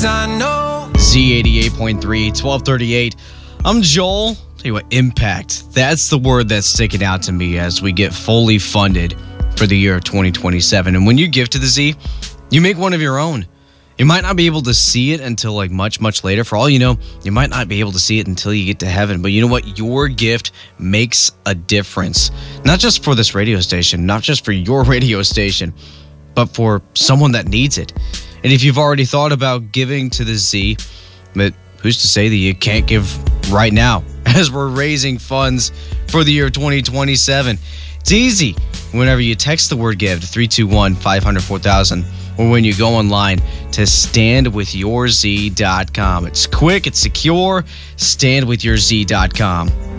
'cause I know Z88.3, 1238. I'm Joel. Tell you what, impact. That's the word that's sticking out to me as we get fully funded for the year of 2027. And when you give to the Z, you make one of your own. You might not be able to see it until like much, much later. For all you know, you might not be able to see it until you get to heaven. But you know what? Your gift makes a difference. Not just for this radio station, not just for your radio station, but for someone that needs it. And if you've already thought about giving to the Z, but who's to say that you can't give right now as we're raising funds for the year 2027? It's easy. Whenever you text the word give to 321-500-4000, or when you go online to standwithyourz.com. It's quick, it's secure. Standwithyourz.com.